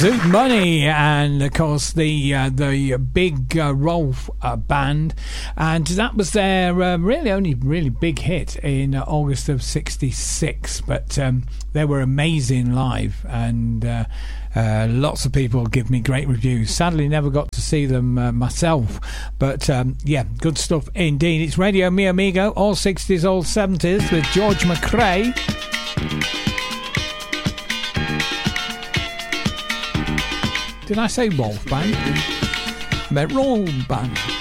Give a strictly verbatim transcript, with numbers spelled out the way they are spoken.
Zoot Money, and of course the uh, the big uh, Rolf uh, band, and that was their uh, really only really big hit in uh, August of sixty-six. But um, they were amazing live, and uh, uh, lots of people give me great reviews. Sadly, never got to see them uh, myself, but um, yeah, good stuff indeed. It's Radio Mi Amigo, all sixties, all seventies, with George McRae. Did I say Wolf Band? I meant Roll Band.